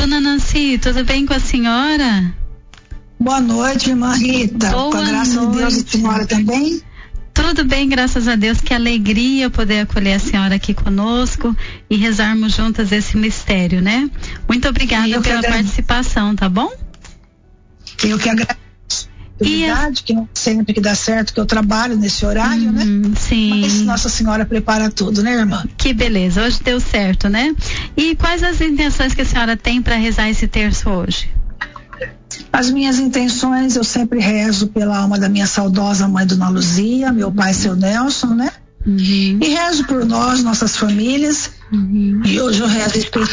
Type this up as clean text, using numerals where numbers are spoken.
Dona Nancy, tudo bem com a senhora? Boa noite, irmã Rita. Boa com a graça noite. de Deus, a senhora também? Tudo bem, graças a Deus. Que alegria poder acolher a senhora aqui conosco e rezarmos juntas esse mistério, né? Muito obrigada pela participação, tá bom? Eu que agradeço. Que não sempre que dá certo, que eu trabalho nesse horário, né? Sim. Mas Nossa Senhora prepara tudo, né, irmã? Que beleza, hoje deu certo, né? E quais as intenções que a senhora tem para rezar esse terço hoje? As minhas intenções, eu sempre rezo pela alma da minha saudosa mãe Dona Luzia, meu pai, seu Nelson, né? E rezo por nós, nossas famílias. E hoje eu rezo